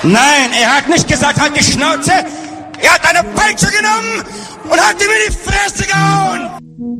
Nein, er hat nicht gesagt, halt die Schnauze. Er hat eine Peitsche genommen und hat ihm in die Fresse gehauen.